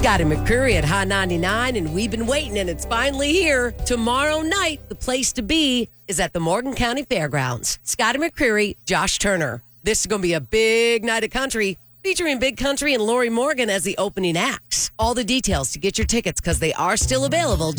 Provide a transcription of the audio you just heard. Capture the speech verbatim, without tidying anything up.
Scotty McCreery at Hot ninety-nine, and we've been waiting, and it's finally here. Tomorrow night, the place to be is at the Morgan County Fairgrounds. Scotty McCreery, Josh Turner. This is going to be a big night of country, featuring Big Country and Lori Morgan as the opening acts. All the details to get your tickets, because they are still available.